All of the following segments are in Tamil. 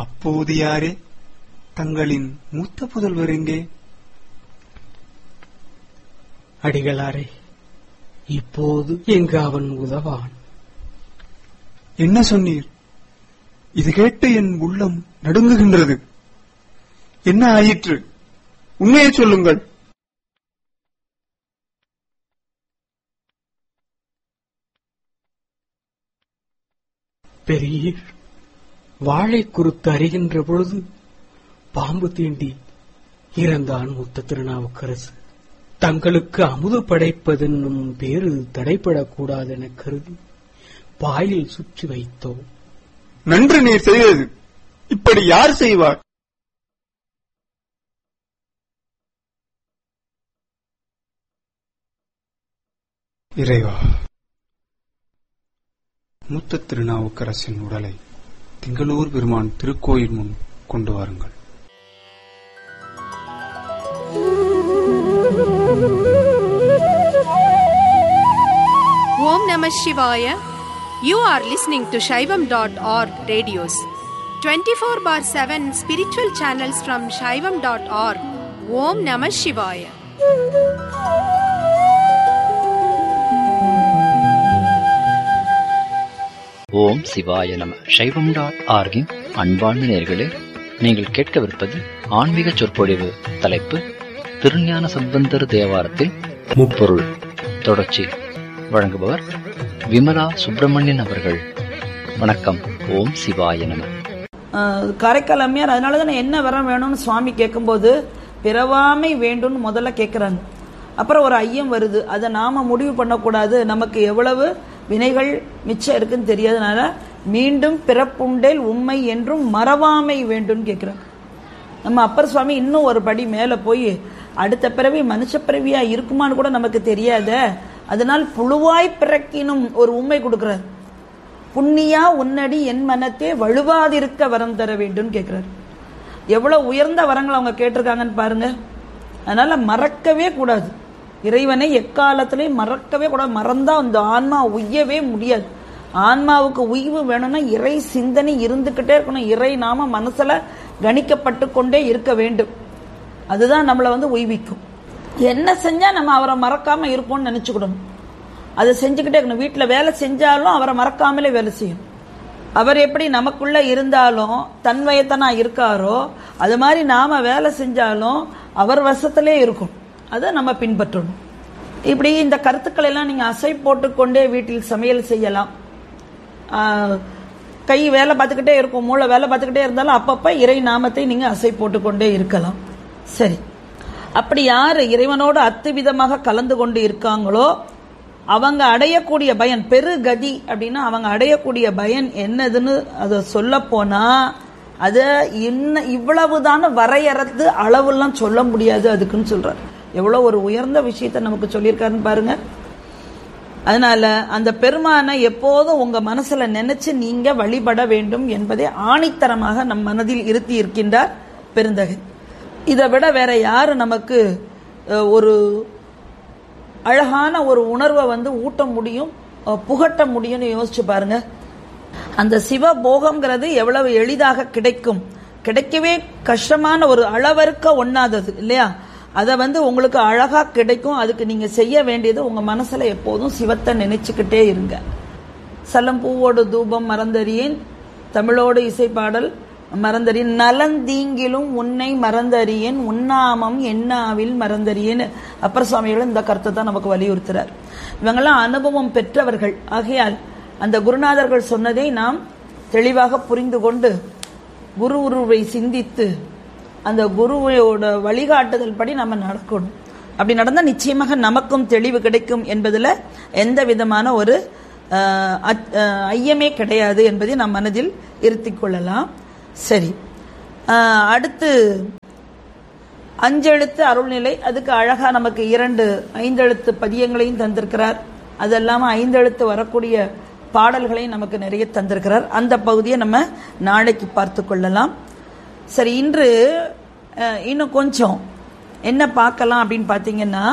அப்போது யாரே தங்களின் மூத்த புதல்வர் எங்கே? அடிகளாரே, இப்போது எங்கு அவன் உதவான்? என்ன சொன்னீர்? இது கேட்டு என் உள்ளம் நடுங்குகின்றது. என்ன ஆயிற்று? உண்மையை சொல்லுங்கள். பெரியர் வாழை குறுத்து அறிகின்ற பொழுது பாம்பு தீண்டி இறந்தான் மூத்த திருநாவுக்கரசு. தங்களுக்கு அமுது படைப்பதென்னும் பேரு தடைப்படக்கூடாது என கருதி பாயில் சுற்றி வைத்தோம். நன்று நீர் செய்தது. இப்படி யார் செய்வார்? இறைவா, மூத்த திருநாவுக்கரசின் உடலை திங்களூர் பெருமான் திருக்கோயில் முன் கொண்டு வாருங்கள். Om Namah Shivaya. You are listening to Shaivam.org radios. 24/7 spiritual channels from Shaivam.org. Om Namah Shivaya. ஓம் சிவாய நம. Shaivam.org அன்பார்ந்த நேயர்களே, நீங்கள் கேட்கவிருப்பது ஆன்மீக சொற்பொழிவு. தலைப்பு திருஞான சம்பந்தர் தேவாரத்தில் முப்பொருள். தொடர்ச்சி. வழங்குபவர் விமலா சுப்பிரமணியன் அவர்கள். வணக்கம். ஓம் சிவாய நம. காரைக்கால் அம்மையார் அதனாலதான் என்ன வரம் வேணும்னு சுவாமி கேட்கும்போது பிறவாமை வேண்டும் முதல்ல கேட்கிறாங்க. அப்புறம் ஒரு ஐயம் வருது, அதை நாம முடிவு பண்ணக்கூடாது, நமக்கு எவ்வளவு வினைகள் மிச்சம் இருக்குன்னு தெரியாதனால மீண்டும் பிறப்புண்டேல் உண்மை என்றும் மறவாமை வேண்டும் கேட்கிறாங்க. நம்ம அப்பர் சுவாமி இன்னும் ஒரு படி மேல போய் அடுத்த பிறவி மனுஷ பிறவியா இருக்குமான்னு கூட நமக்கு தெரியாத, அதனால் புழுவாய் பிறக்கினும் ஒரு உண்மை கொடுக்கிறார். புண்ணியா உன்னடி என் மனத்தே வலுவாதிருக்க வரம் தர வேண்டும் கேட்கிறார். எவ்வளவு உயர்ந்த வரங்கள் அவங்க கேட்டிருக்காங்கன்னு பாருங்க. அதனால மறக்கவே கூடாது, இறைவனை எக்காலத்திலையும் மறக்கவே கூடாது. மறந்தா அந்த ஆன்மா உய்யவே முடியாது. ஆன்மாவுக்கு உய்வு வேணும்னா இறை சிந்தனை இருந்துகிட்டே இருக்கணும். இறை நாம மனசுல கணிக்கப்பட்டு கொண்டே இருக்க வேண்டும். அதுதான் நம்மளை உய்விக்கும். என்ன செஞ்சா நம்ம அவரை மறக்காம இருப்போம்னு நினைச்சுக்கிடணும். அதை செஞ்சுக்கிட்டே இருக்கணும். வீட்டுல வேலை செஞ்சாலும் அவரை மறக்காமலே வேலை செய்யணும். அவர் எப்படி நமக்குள்ள இருந்தாலும் தன்வயத்தனா இருக்காரோ அது மாதிரி நாம வேலை செஞ்சாலும் அவர் வசத்திலே இருக்கும். அதை நம்ம பின்பற்றணும். இப்படி இந்த கருத்துக்கள் எல்லாம் நீங்க அசை போட்டுக்கொண்டே வீட்டில் சமையல் செய்யலாம். கை வேலை பார்த்துக்கிட்டே இருக்கும், மூளை வேலை பார்த்துக்கிட்டே இருந்தாலும் அப்பப்ப இறை நாமத்தை நீங்க அசை போட்டுக்கொண்டே இருக்கலாம். சரி, அப்படி யாரு இறைவனோடு அத்துவிதமாக கலந்து கொண்டு இருக்காங்களோ அவங்க அடையக்கூடிய பயன் பெருகதி அப்படின்னா அவங்க அடையக்கூடிய பயன் என்னதுன்னு அதை சொல்ல போனா அது இவ்வளவுதான வரையறது அளவுலாம் சொல்ல முடியாது அதுக்குன்னு சொல்றாரு. எவ்வளவு ஒரு உயர்ந்த விஷயத்த நமக்கு சொல்லியிருக்காருன்னு பாருங்க. அதனால அந்த பெருமானை எப்போதும் உங்க மனசுல நினைச்சு நீங்க வழிபட வேண்டும் என்பதை ஆணித்தரமாக நம் மனதில் இருத்தி இருக்கின்றார் பெருந்தகை. இதை விட வேற யாரு நமக்கு ஒரு அழகான ஒரு உணர்வை ஊட்ட முடியும், புகட்ட முடியும்னு யோசிச்சு பாருங்க. அந்த சிவபோகம்ங்கிறது எவ்வளவு எளிதாக கிடைக்கும், கிடைக்கவே கஷ்டமான ஒரு அளவறுக்க ஒண்ணாதது இல்லையா? அதை உங்களுக்கு அழகா கிடைக்கும். அதுக்கு நீங்க செய்ய வேண்டியது உங்க மனசுல எப்போதும் சிவத்தை நினைச்சுக்கிட்டே இருங்க. சலம் பூவோடு தூபம் மறந்தறியேன், தமிழோடு இசைப்பாடல் மறந்தறியேன், நலந்தீங்கிலும் உன்னை மறந்தறியேன், உண்ணாமம் எண்ணாவில் மறந்தறியேன். அப்பர் சுவாமிகள் இந்த கருத்தை தான் நமக்கு வலியுறுத்துறார். இவங்கெல்லாம் அனுபவம் பெற்றவர்கள். ஆகையால் அந்த குருநாதர்கள் சொன்னதை நாம் தெளிவாக புரிந்து கொண்டு குரு உருவை சிந்தித்து அந்த குருவோட வழிகாட்டுதல் படி நம்ம நடக்கணும். அப்படி நடந்தா நிச்சயமாக நமக்கும் தெளிவு கிடைக்கும் என்பதுல எந்த விதமான ஒரு ஐயமே கிடையாது என்பதை நாம் மனதில் இருத்திக் கொள்ளலாம். சரி, அடுத்து 5 எழுத்து அருள்நிலை. அதுக்கு அழகா நமக்கு 2 5 பதியங்களையும் தந்திருக்கிறார். அதெல்லாம 5 எழுத்து வரக்கூடிய பாடல்களையும் நமக்கு நிறைய தந்திருக்கிறார். அந்த பகுதியை நம்ம நாளைக்கு பார்த்து கொள்ளலாம். சரி, இன்று இன்னும் கொஞ்சம் என்ன பார்க்கலாம் அப்படின்னு பாத்தீங்கன்னா,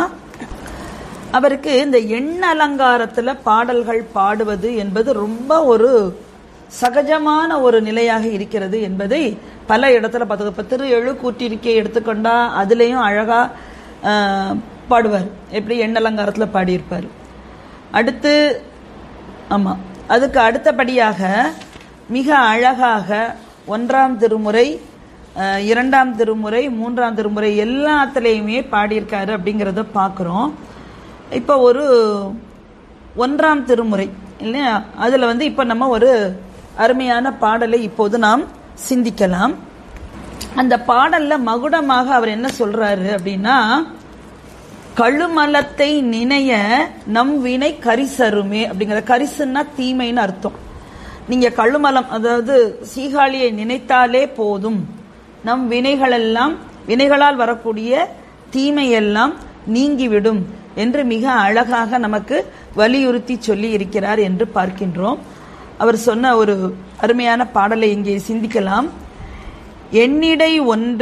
அவருக்கு இந்த எண்ண அலங்காரத்துல பாடல்கள் பாடுவது என்பது ரொம்ப ஒரு சகஜமான ஒரு நிலையாக இருக்கிறது என்பதை பல இடத்துல பார்த்து. இப்ப திரு எழுக்கூற்றிருக்கை எடுத்துக்கொண்டா அதுலயும் அழகா பாடுவார். எப்படி எண்ணலங்காரத்துல பாடியிருப்பார். அடுத்து ஆமா, அதுக்கு அடுத்தபடியாக மிக அழகாக 1ஆம் திருமுறை, 2ஆம் திருமுறை, 3ஆம் திருமுறை எல்லாத்திலையுமே பாடியிருக்காரு அப்படிங்கிறத பார்க்கிறோம். இப்போ ஒரு 1ஆம் திருமுறை இல்லையா, அதுல இப்ப நம்ம ஒரு அருமையான பாடலை இப்போது நாம் சிந்திக்கலாம். அந்த பாடல்ல மகுடமாக அவர் என்ன சொல்றாரு அப்படின்னா, கழுமலத்தை நினைய நம் வினை கரிசருமே அப்படிங்கிற. கரிசுன்னா தீமைன்னு அர்த்தம். நீங்க கழுமலம், அதாவது சீகாழியை நினைத்தாலே போதும், நம் வினைகளால் வரக்கூடிய தீமையெல்லாம் நீங்கிவிடும் என்று மிக அழகாக நமக்கு வலியுறுத்தி சொல்லி இருக்கிறார் என்று பார்க்கின்றோம். அவர் சொன்ன ஒரு அருமையான பாடலை இங்கே சிந்திக்கலாம். எண்ணிடை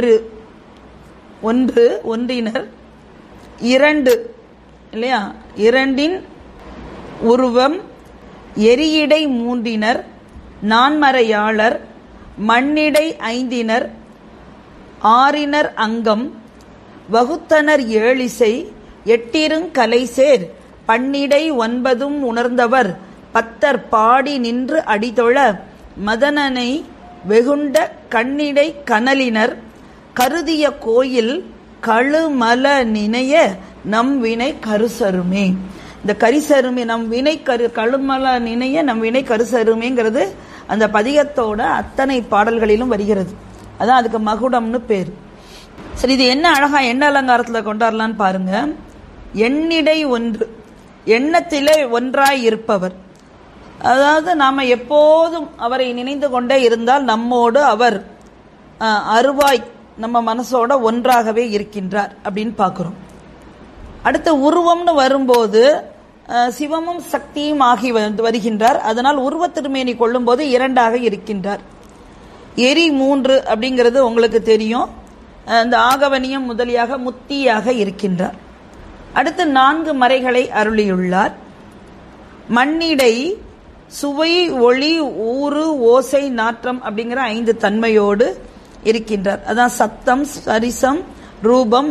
ஒன்றினர் இரண்டு இல்லையா, இரண்டின் உருவம் எரியிடை மூன்றினர் நான்மறையாளர் மண்ணிடை ஐந்தினர் ஆறினர் அங்கம் வகுத்தனர் ஏழிசை எட்டிருங் கலைசேர் பன்னிடை 9 உணர்ந்தவர் பத்தர் பாடி நின்று அடிதொழ மதனனை வெகுண்ட கண்ணிடை கனலினர் கருதிய கோயில் கழுமல நினைய நம் வினை கருசருமே. இந்த கரிசருமே நம் வினை கழுமல நினைய நம் வினை கருசருமேங்கிறது அந்த பதிகத்தோட அத்தனை பாடல்களிலும் வருகிறது. அதான் அதுக்கு மகுடம்னு பேர். சரி, இது என்ன அழகா எண்ண அலங்காரத்துல கொண்டாடலான்னு பாருங்க. எண்ணிடை ஒன்று, எண்ணத்திலே ஒன்றாய் இருப்பவர். அதாவது நாம எப்போதும் அவரை நினைந்து கொண்டே இருந்தால் நம்மோடு அவர் அருவாய் நம்ம மனசோட ஒன்றாகவே இருக்கின்றார் அப்படின்னு பார்க்கிறோம். அடுத்து உருவம்னு வரும்போது சிவமும் சக்தியும் ஆகி வருகின்றார். அதனால் உருவ திருமேனி கொள்ளும் போது 2ஆக இருக்கின்றார். எரி 3 அப்படிங்கிறது உங்களுக்கு தெரியும். இந்த ஆகவனியம் முதலியாக முத்தியாக இருக்கின்றார். அடுத்து 4 மறைகளை அருளியுள்ளார். மண்ணிடை சுவை ஒளி ஊறு ஓசை நாற்றம் அப்படிங்கிற 5 தன்மையோடு இருக்கின்றார். அதான் சத்தம் ஸ்பரிசம் ரூபம்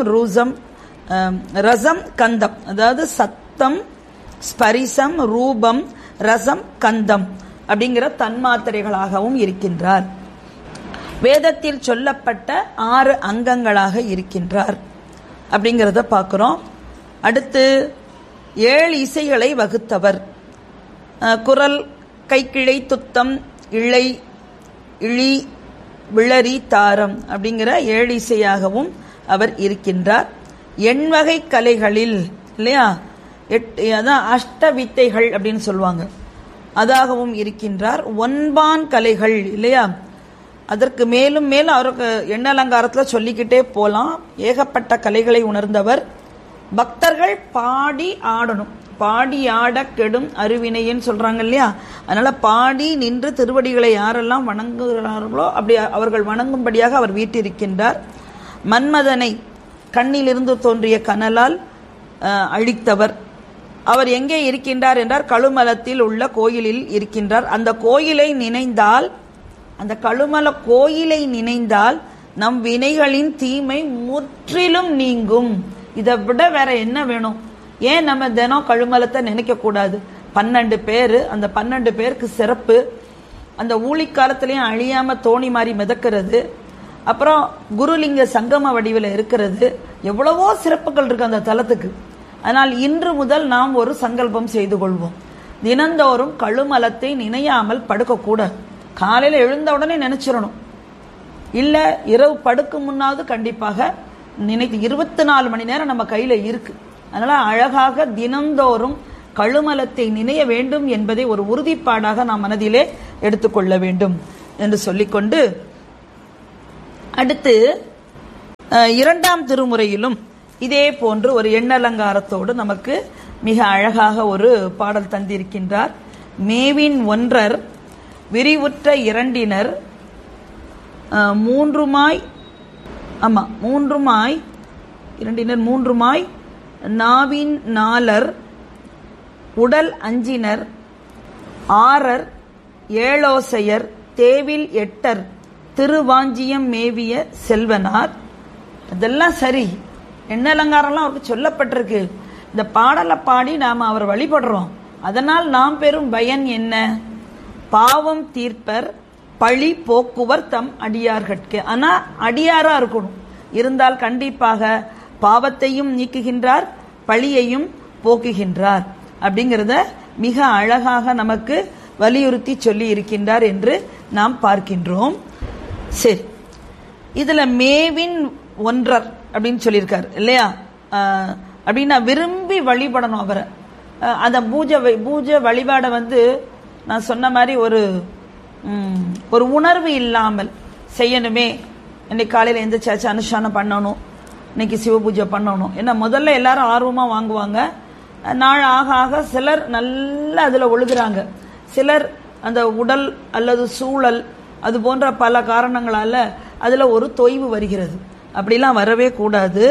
ரசம் கந்தம். அதாவது சத்தம் ஸ்பரிசம் ரூபம் ரசம் கந்தம் அப்படிங்கிற தன்மாத்திரைகளாகவும் இருக்கின்றார். வேதத்தில் சொல்லப்பட்ட 6 அங்கங்களாக இருக்கின்றார் அப்படிங்கிறத பார்க்கிறோம். அடுத்து 7 இசைகளை வகுத்தவர். குரல், கைக்கிழை, துத்தம், இழை, இழி, விளரி, தாரம் அப்படிங்கிற 7 இசையாகவும் அவர் இருக்கின்றார். எண்வகை கலைகளில் இல்லையா, அதான் அஷ்ட வித்தைகள் அப்படின்னு சொல்லுவாங்க, அதாகவும் இருக்கின்றார். 9 கலைகள் இல்லையா, அதற்கு மேலும் மேலும் அவருக்கு எண்ண அலங்காரத்துல சொல்லிக்கிட்டே போலாம். ஏகப்பட்ட கலைகளை உணர்ந்தவர். பக்தர்கள் பாடி ஆடணும், பாடி ஆட கெடும் அருவினைன்னு சொல்றாங்க இல்லையா. அதனால பாடி நின்று திருவடிகளை யாரெல்லாம் வணங்குகிறார்களோ அப்படி அவர்கள் வணங்கும்படியாக அவர் வீட்டிருக்கின்றார். மன்மதனை கண்ணிலிருந்து தோன்றிய கனலால் அழித்தவர். அவர் எங்கே இருக்கின்றார் என்றார், கழுமலத்தில் உள்ள கோயிலில் இருக்கின்றார். அந்த கோயிலை நினைந்தால், அந்த கழுமல கோயிலை நினைந்தால் நம் வினைகளின் தீமை முற்றிலும் நீங்கும். இதை விட வேற என்ன வேணும்? ஏன் நம்ம தினம் கழுமலத்தை நினைக்க கூடாது? 12 பேரு, அந்த 12 பேருக்கு சிறப்பு. அந்த ஊழிக்காலத்திலையும் அழியாம தோணி மாறி மிதக்கிறது. அப்புறம் குருலிங்க சங்கம வடிவில் இருக்கிறது. எவ்வளவோ சிறப்புகள் இருக்கு அந்த தலத்துக்கு. ஆனால் இன்று முதல் நாம் ஒரு சங்கல்பம் செய்து கொள்வோம். தினந்தோறும் கழுமலத்தை நினையாமல் படுக்க கூட. காலையில எழுந்த உடனே நினைச்சிடணும், இல்ல இரவு படுக்கும் முன்னாவது கண்டிப்பாக நினைத்து. 24 மணி நேரம் நம்ம கையில இருக்கு. அதனால அழகாக தினந்தோறும் கழுமலத்தை நினைய வேண்டும் என்பதை ஒரு உறுதிப்பாடாக நாம் மனதிலே எடுத்துக்கொள்ள வேண்டும் என்று சொல்லிக்கொண்டு, அடுத்து 2ஆம் திருமுறையிலும் இதே போன்று ஒரு எண்ணலங்காரத்தோடு நமக்கு மிக அழகாக ஒரு பாடல் தந்திருக்கின்றார். மேவின் ஒன்றர் விரிவுற்ற இரண்டினர் மூன்றுமாய் நாவின் நாலர் உடல் அஞ்சினர் ஆரர் ஏழோசையர் தேவில் எட்டர் திருவாஞ்சியம் மேவிய செல்வனார். இதெல்லாம் சரி, எண்ண அலங்காரம்லாம் அவருக்கு சொல்லப்பட்டிருக்கு. இந்த பாடலை பாடி நாம அவர் வழிபடுறோம். அதனால் நாம் பெறும் பயன் என்ன? பாவம் தீர்ப்பர் பழி போக்குவர் தம் அடியார்கட்கு. ஆனா அடியாரா இருக்கணும். இருந்தால் கண்டிப்பாக பாவத்தையும் நீக்குகின்றார், பழியையும் போக்குகின்றார் அப்படிங்கிறத மிக அழகாக நமக்கு வலியுறுத்தி சொல்லி இருக்கின்றார் என்று நாம் பார்க்கின்றோம். சரி, இதுல மேவின் ஒன்றர் அப்படின்னு சொல்லியிருக்காரு இல்லையா? அப்படின்னா விரும்பி வழிபடணும் அவரை. அந்த பூஜை வழிபாடை நான் சொன்ன மாதிரி ஒரு உணர்வு இல்லாமல் செய்யணுமே. இன்னைக்கு காலையில் எந்திரிச்சாச்சு அனுஷ்டானம் பண்ணணும், இன்னைக்கு சிவ பூஜை பண்ணணும். ஏன்னா முதல்ல எல்லாரும் ஆர்வமா வாங்குவாங்க. நாள் ஆக ஆக சிலர் நல்லா அதுல ஒழுகுறாங்க, சிலர் அந்த உடல் அல்லது சூழல் அது போன்ற பல காரணங்களால அதுல ஒரு தொய்வு வருகிறது. அப்படிலாம் வரவே கூடாது.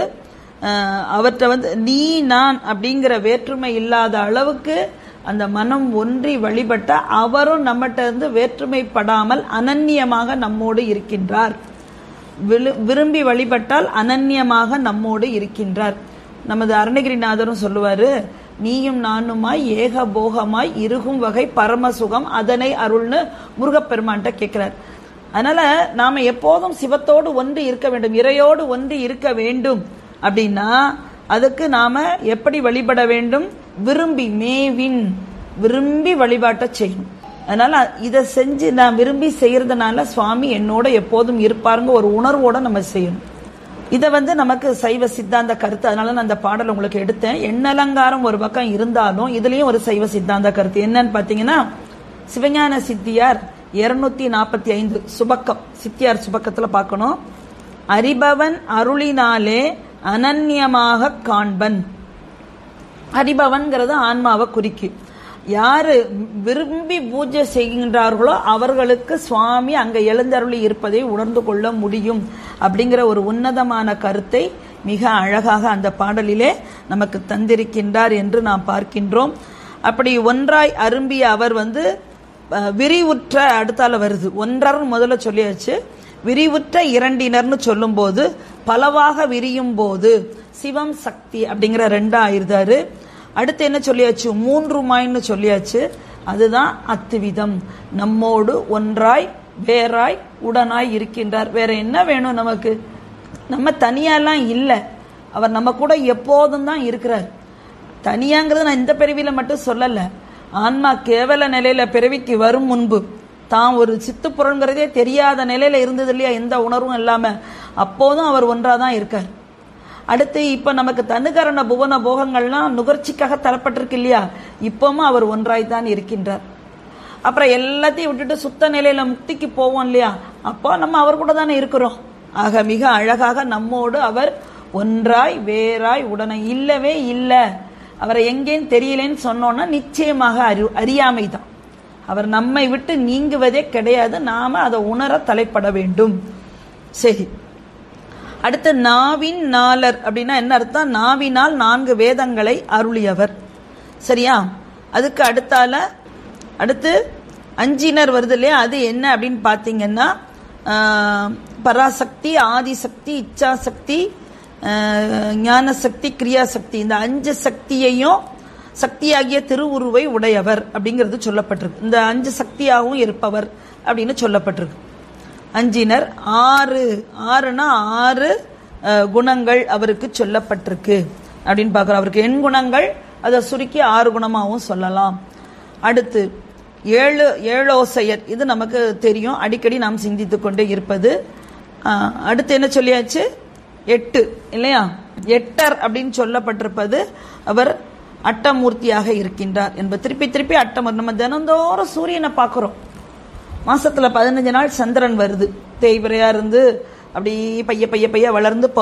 அவற்றை நீ நான் அப்படிங்கிற வேற்றுமை இல்லாத அளவுக்கு அந்த மனம் ஒன்றி வழிபட்ட அவரும் நம்மகிட்ட இருந்து வேற்றுமைப்படாமல் அனன்யமாக நம்மோடு இருக்கின்றார். விரும்பி வழிபட்டால் அனன்யமாக நம்மோடு இருக்கின்றார். நமது அருணகிரிநாதரும் சொல்லுவாரு, நீயும் நானுமாய் ஏக போகமாய் இருகும் வகை பரமசுகம் அதனை அருள்னு முருகப்பெருமான்ட்ட கேட்கிறார். அதனால நாம எப்போதும் சிவத்தோடு ஒன்று இருக்க வேண்டும், இறையோடு ஒன்று இருக்க வேண்டும். அப்படின்னா அதுக்கு நாம எப்படி வழிபட வேண்டும்? விரும்பி, மேவின் விரும்பி வழிபாட்டை செய்யணும். அதனால இதை செஞ்சு நான் விரும்பி செய்யறதுனால சுவாமி என்னோட எப்போதும் இருப்பாருங்க ஒரு உணர்வோட நம்ம செய்யணும். இதை நமக்கு சைவ சித்தாந்த கருத்து. அதனால நான் அந்த பாடல் உங்களுக்கு எடுத்தேன். எண்ணலங்காரம் ஒரு பக்கம் இருந்தாலும் இதுலயும் ஒரு சைவ சித்தாந்த கருத்து என்னன்னு பாத்தீங்கன்னா, சிவஞான சித்தியார் 245 சுபக்கம், சித்தியார் சுபக்கத்துல பார்க்கணும். அறிபவன் அருளினாலே அனன்யமாக காண்பன். அறிபவன்கிறது ஆன்மாவை குறிக்கும். யாரு விரும்பி பூஜை செய்கின்றார்களோ அவர்களுக்கு சுவாமி அங்க எழுந்தருளி இருப்பதை உணர்ந்து கொள்ள முடியும் அப்படிங்கிற ஒரு உன்னதமான கருத்தை மிக அழகாக அந்த பாடலிலே நமக்கு தந்திருக்கின்றார் என்று நாம் பார்க்கின்றோம். அப்படி ஒன்றாய் அரும்பிய அவர் விரிவுற்ற அடுத்தால வருது. ஒன்றர் முதல்ல சொல்லியாச்சு. விரிவுற்ற இரண்டினர்னு சொல்லும் போது பலவாக விரியும் போது சிவம் சக்தி அப்படிங்கிற ரெண்டா ஆயிருந்தாரு. அடுத்து என்ன சொல்லியாச்சு? மூன்றுமாய்ன்னு சொல்லியாச்சு. அதுதான் அத்துவிதம், நம்மோடு ஒன்றாய் வேறாய் உடனாய் இருக்கின்றார். வேற என்ன வேணும் நமக்கு? நம்ம தனியாலாம் இல்ல, அவர் நம்ம கூட எப்போதும் தான் இருக்கிறார். தனியாங்கிறது நான் இந்த பிறவியில மட்டும் சொல்லல. ஆன்மா கேவல நிலையில பிறவிக்கு வரும் முன்பு தான் ஒரு சித்துப்புறங்கிறதே தெரியாத நிலையில இருந்தது இல்லையா, எந்த உணர்வும் இல்லாம, அப்போதும் அவர் ஒன்றாதான் இருக்கார். அடுத்து இப்ப நமக்கு தனுகரண புவன போகங்கள்லாம் நுகர்ச்சிக்காக தரப்பட்டிருக்கு இல்லையா, இப்பவும் அவர் ஒன்றாய்தான் இருக்கின்றார். அப்புறம் எல்லாத்தையும் விட்டுட்டு சுத்த நிலையில முக்திக்கு போவோம் இல்லையா, அப்போ நம்ம அவர் கூட தானே இருக்கிறோம். ஆக மிக அழகாக நம்மோடு அவர் ஒன்றாய் வேறாய் உடனே இல்லவே இல்லை. அவரை எங்கேன்னு தெரியலன்னு சொன்னோம்னா நிச்சயமாக அறியாமை தான். அவர் நம்மை விட்டு நீங்குவதே கிடையாது. நாம அதை உணர தலைப்பட வேண்டும். சரி, அடுத்து நாவின் நாளர் அப்படின்னா என்ன அர்த்தம்? நாவினால் 4 வேதங்களை அருளியவர். சரியா? அதுக்கு அடுத்து அஞ்சினர் வருது இல்லையா, அது என்ன அப்படின்னு பாத்தீங்கன்னா, பராசக்தி, ஆதிசக்தி, இச்சாசக்தி, ஞானசக்தி, கிரியாசக்தி, இந்த 5 சக்தியையும் சக்தியாகிய திருவுருவை உடையவர் அப்படிங்கிறது சொல்லப்பட்டிருக்கு. இந்த 5 சக்தியாகவும் இருப்பவர் அப்படின்னு சொல்லப்பட்டிருக்கு. அஞ்சினர் 6னா 6 குணங்கள் அவருக்கு சொல்லப்பட்டிருக்கு அப்படின்னு பார்க்கிறோம். அவருக்கு எண் குணங்கள், அதை சுருக்கி 6 குணமாகவும் சொல்லலாம். அடுத்து ஏழோசையர், இது நமக்கு தெரியும், அடிக்கடி நாம் சிந்தித்துக் கொண்டே இருப்பது. அடுத்து என்ன சொல்லியாச்சு? 8 இல்லையா? 8 அப்படின்னு சொல்லப்பட்டிருப்பது அவர் அட்டமூர்த்தியாக இருக்கின்றார் என்பது. திருப்பி அட்டமூர்த்தி. நம்ம தினந்தோறும் சூரியனை பார்க்கிறோம். மாசத்துல 15 நாள் சந்திரன் வருது, தேய்வரையா இருந்து அப்படி பைய வளர்ந்து